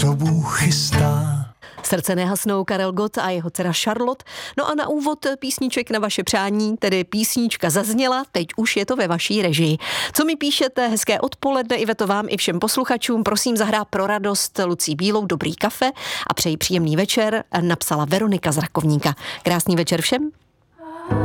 to Bůh chystá. Srdce nehasnou, Karel Gott a jeho dcera Charlotte. No a na úvod písniček na vaše přání, tedy písnička zazněla, teď už je to ve vaší režii. Co mi píšete? Hezké odpoledne, Iveto, vám i všem posluchačům. Prosím, zahrát pro radost Lucí Bílou Dobrý kafe a přeji příjemný večer, napsala Veronika z Rakovníka. Krásný večer všem.